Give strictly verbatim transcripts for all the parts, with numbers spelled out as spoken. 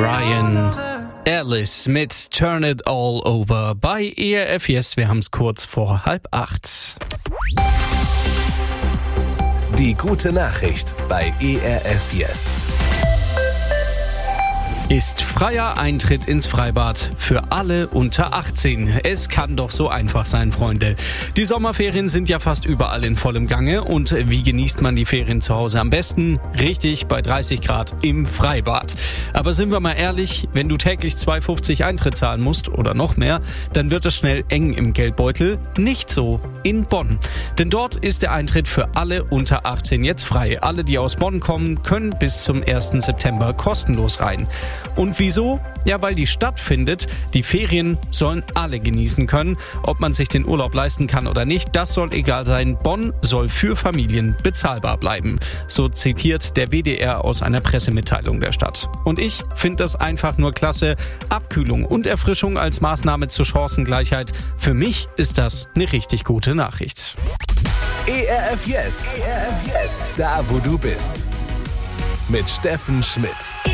Ryan Ellis mit Turn It All Over bei E R F Yes. Wir haben es kurz vor halb acht. Die gute Nachricht bei E R F Yes. Ist freier Eintritt ins Freibad für alle unter achtzehn. Es kann doch so einfach sein, Freunde. Die Sommerferien sind ja fast überall in vollem Gange. Und wie genießt man die Ferien zu Hause am besten? Richtig, bei dreißig Grad im Freibad. Aber sind wir mal ehrlich, wenn du täglich zwei Euro fünfzig Eintritt zahlen musst oder noch mehr, dann wird es schnell eng im Geldbeutel. Nicht so in Bonn. Denn dort ist der Eintritt für alle unter achtzehn jetzt frei. Alle, die aus Bonn kommen, können bis zum ersten September kostenlos rein. Und wieso? Ja, weil die Stadt findet, die Ferien sollen alle genießen können. Ob man sich den Urlaub leisten kann oder nicht, das soll egal sein. Bonn soll für Familien bezahlbar bleiben. So zitiert der W D R aus einer Pressemitteilung der Stadt. Und ich finde das einfach nur klasse. Abkühlung und Erfrischung als Maßnahme zur Chancengleichheit. Für mich ist das eine richtig gute Nachricht. E R F Yes. E R F Yes. Da, wo du bist. Mit Steffen Schmidt.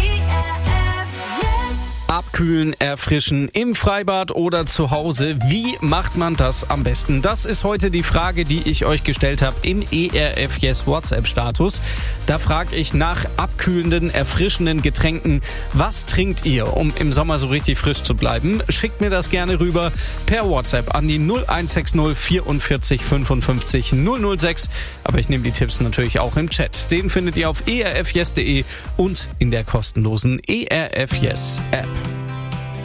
Abkühlen, erfrischen im Freibad oder zu Hause. Wie macht man das am besten? Das ist heute die Frage, die ich euch gestellt habe im E R F Yes WhatsApp-Status. Da frage ich nach abkühlenden, erfrischenden Getränken. Was trinkt ihr, um im Sommer so richtig frisch zu bleiben? Schickt mir das gerne rüber per WhatsApp an die null eins sechs null vierundvierzig fünfundfünfzig null null sechs. Aber ich nehme die Tipps natürlich auch im Chat. Den findet ihr auf e r f yes punkt de und in der kostenlosen E R F Yes App.